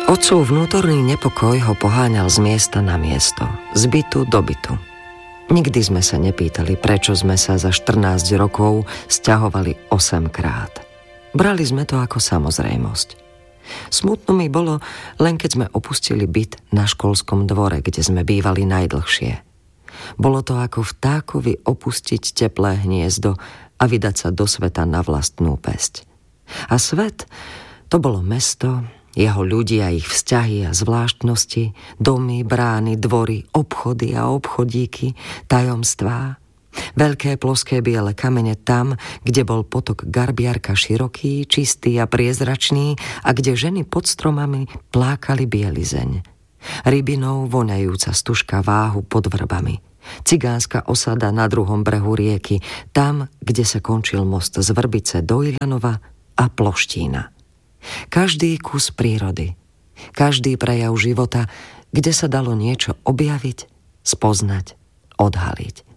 Otcov vnútorný nepokoj ho poháňal z miesta na miesto, z bytu do bytu. Nikdy sme sa nepýtali, prečo sme sa za 14 rokov sťahovali 8 krát. Brali sme to ako samozrejmosť. Smutno mi bolo, len keď sme opustili byt na školskom dvore, kde sme bývali najdlhšie. Bolo to ako vtákovi opustiť teplé hniezdo a vydať sa do sveta na vlastnú päsť. A svet, to bolo mesto, jeho ľudia, ich vzťahy a zvláštnosti, domy, brány, dvory, obchody a obchodíky, tajomstvá. Veľké ploské biele kamene tam, kde bol potok Garbiarka široký, čistý a priezračný a kde ženy pod stromami plákali bielizeň. Rybinou voňajúca stužka váhu pod vrbami. Cigánska osada na druhom brehu rieky, tam, kde sa končil most z Vrbice do Iľanova a Ploštína. Každý kus prírody, každý prejav života, kde sa dalo niečo objaviť, spoznať, odhaliť.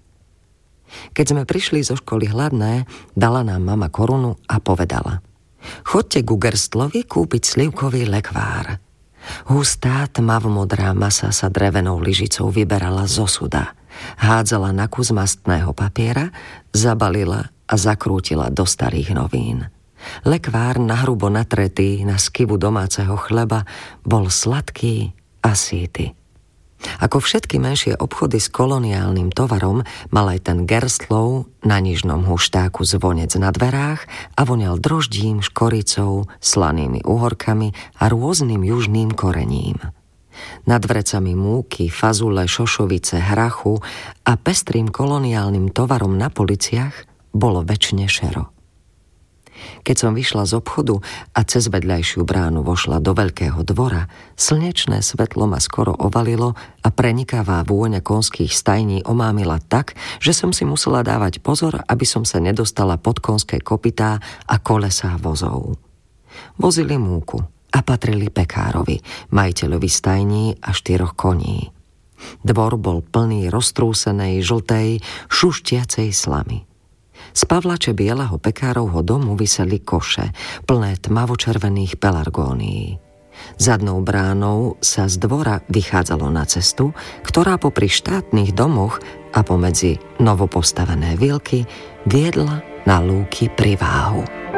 Keď sme prišli zo školy hladné, dala nám mama korunu a povedala: chodte ku Gerstlovi kúpiť slivkový lekvár. Hustá tmavomodrá masa sa drevenou lyžicou vyberala zo suda, hádzala na kus mastného papiera, zabalila a zakrútila do starých novín. Lekvár nahrubo natretý na skivu domáceho chleba bol sladký a síty. Ako všetky menšie obchody s koloniálnym tovarom, mal aj ten Gerstlov na nižnom huštáku zvonec na dverách a voňal droždím, škoricou, slanými uhorkami a rôznym južným korením. Nad vrecami múky, fazule, šošovice, hrachu a pestrým koloniálnym tovarom na policiach bolo večne šero. Keď som vyšla z obchodu a cez vedľajšiu bránu vošla do veľkého dvora, slnečné svetlo ma skoro ovalilo a prenikavá vôňa konských stajní omámila tak, že som si musela dávať pozor, aby som sa nedostala pod konské kopytá a kolesá vozov. Vozili múku a patrili pekárovi, majiteľovi stajní a 4 koní. Dvor bol plný roztrúsenej, žltej, šuštiacej slamy. Z pavlače bieleho pekárovho domu viseli koše, plné tmavočervených pelargónií. Zadnou bránou sa z dvora vychádzalo na cestu, ktorá popri štátnych domoch a pomedzi novopostavené vilky viedla na lúky pri Váhu.